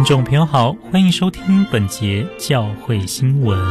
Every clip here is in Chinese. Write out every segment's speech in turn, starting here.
听众朋友好，欢迎收听本节教会新闻。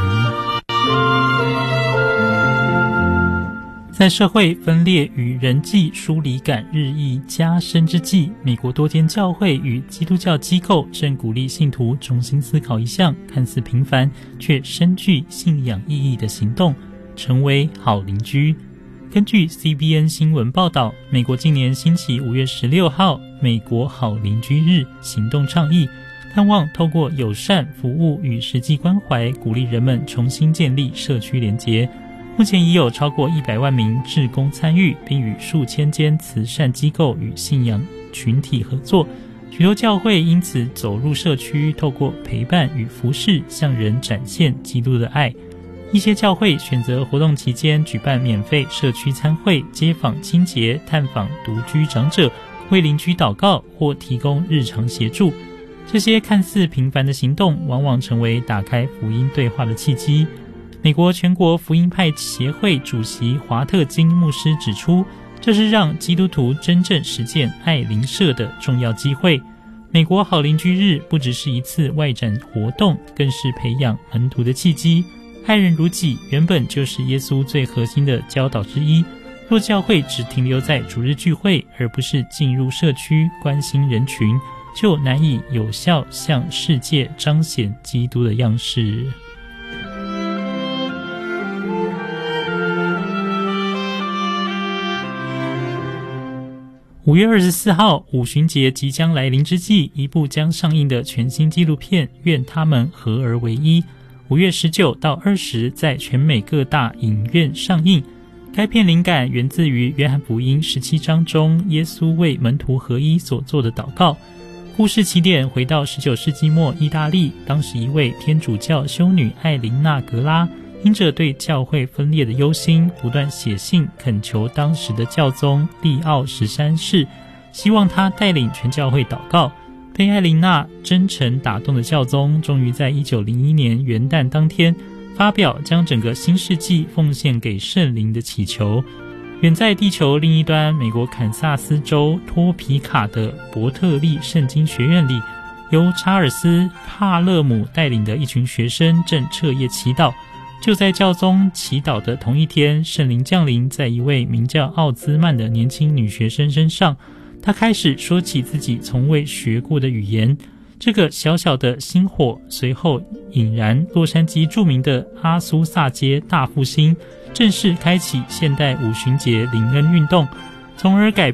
在社会分裂与人际疏离感日益加深之际，美国多间教会与基督教机构正鼓励信徒重新思考一项看似平凡却深具信仰意义的行动，成为好邻居。根据 CBN 新闻报道，美国今年兴起5月16号美国好邻居日行动倡议，盼望透过友善服务与实际关怀，鼓励人们重新建立社区连结。目前已有超过100万名志工参与，并与数千间慈善机构与信仰群体合作。许多教会因此走入社区，透过陪伴与服侍，向人展现基督的爱。一些教会选择活动期间举办免费社区餐会，街坊清洁、探访独居长者，为邻居祷告或提供日常协助。这些看似平凡的行动，往往成为打开福音对话的契机。美国全国福音派协会主席华特金牧师指出，这是让基督徒真正实践爱邻舍的重要机会。美国好邻居日不只是一次外展活动，更是培养门徒的契机。爱人如己原本就是耶稣最核心的教导之一。若教会只停留在主日聚会，而不是进入社区关心人群，就难以有效向世界彰显基督的样式。5月24号，五旬节即将来临之际，一部将上映的全新纪录片《愿他们合而为一》5月19到20在全美各大影院上映。该片灵感源自于约翰福音17章中耶稣为门徒合一所做的祷告。故事起点回到19世纪末意大利，当时一位天主教修女艾琳娜·格拉因着对教会分裂的忧心，不断写信恳求当时的教宗利奥13世，希望他带领全教会祷告。被艾琳娜真诚打动的教宗，终于在1901年元旦当天发表将整个新世纪奉献给圣灵的祈求。远在地球另一端，美国堪萨斯州托皮卡的伯特利圣经学院里，由查尔斯·帕勒姆带领的一群学生正彻夜祈祷。就在教宗祈祷的同一天，圣灵降临在一位名叫奥兹曼的年轻女学生身上。她开始说起自己从未学过的语言。这个小小的星火随后引燃洛杉矶著名的阿苏萨街大复兴，正式开启现代五旬节灵恩运动，从而改